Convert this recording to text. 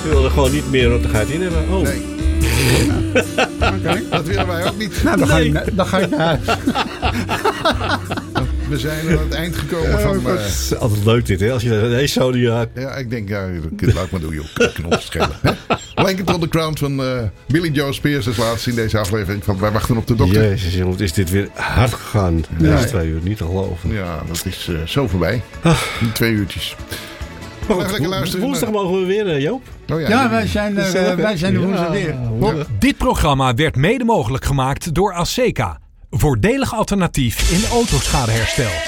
wil er gewoon niet meer rottigheid in hebben. Oh. Nee. Okay. Dat willen wij ook niet. Nou, dan ga ik naar huis. We zijn aan het eind gekomen van... Het is altijd leuk dit, hè? Als je deze Zodiac... Ja, ik denk, laat maar doen, joh. Knop schelen. Blanket on the Ground van Billy Joe Spears als laatste in deze aflevering van Wij wachten op de dokter. Jezus, jongen, wat is dit weer hard gegaan. Deze 2 uur, niet te geloven. Ja, dat is zo voorbij. 2 uurtjes. Lekker luisteren. Woensdag mogen we weer, Joop. Oh ja, wij zijn er woensdag weer. Dit programma werd mede mogelijk gemaakt door Aseca. Voordelig alternatief in autoschadeherstel.